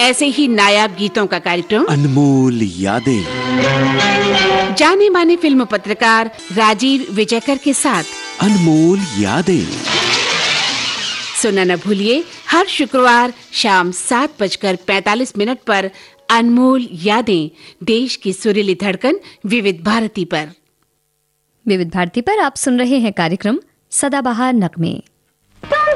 ऐसे ही नायाब गीतों का कार्यक्रम अनमोल यादें। जाने माने फिल्म पत्रकार राजीव विजयकर के साथ अनमोल यादें सुनना न भूलिए, हर शुक्रवार शाम 7:45 पर अनमोल यादें, देश की सुरीली धड़कन विविध भारती पर। विविध भारती पर आप सुन रहे हैं कार्यक्रम सदाबहार नगमे।